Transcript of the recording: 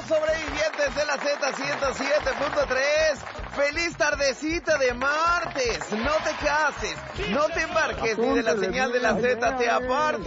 sobrevivientes de la Z107.3. ¡Feliz tardecita de martes! No te cases, no te embarques ni de la señal de la Z te apartes.